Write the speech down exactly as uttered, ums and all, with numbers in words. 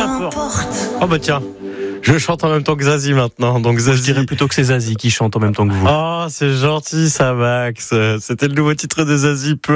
un peu. Oh bah tiens, je chante en même temps que Zazie maintenant. Donc Zazie. Je dirais plutôt que c'est Zazie qui chante en même temps que vous. Oh, c'est gentil ça, Max. C'était le nouveau titre de Zazie.